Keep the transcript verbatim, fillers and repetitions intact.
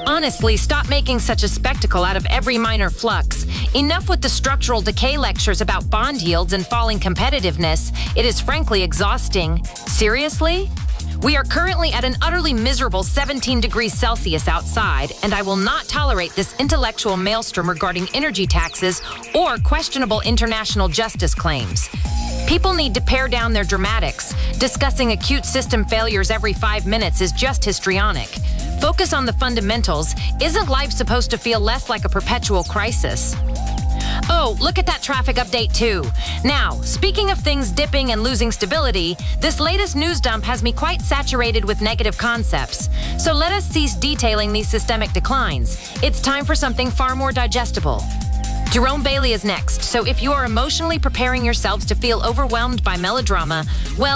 Honestly, stop making such a spectacle out of every minor flux. Enough with the structural decay lectures about bond yields and falling competitiveness. It is frankly exhausting. Seriously? We are currently at an utterly miserable seventeen degrees Celsius outside, and I will not tolerate this intellectual maelstrom regarding energy taxes or questionable international justice claims. People need to pare down their dramatics. Discussing acute system failures every five minutes is just histrionic. Focus on the fundamentals. Isn't life supposed to feel less like a perpetual crisis? Oh, look at that traffic update too. Now, speaking of things dipping and losing stability, this latest news dump has me quite saturated with negative concepts. So let us cease detailing these systemic declines. It's time for something far more digestible. Jerome Bailey is next, so if you are emotionally preparing yourselves to feel overwhelmed by melodrama, well,